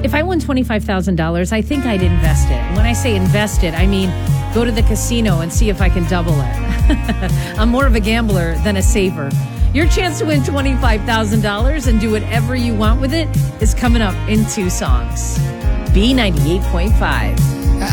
If I won $25,000, I think I'd invest it. And when I say invest it, I mean go to the casino and see if I can double it. I'm more of a gambler than a saver. Your chance to win $25,000 and do whatever you want with it is coming up in 2 songs. B98.5.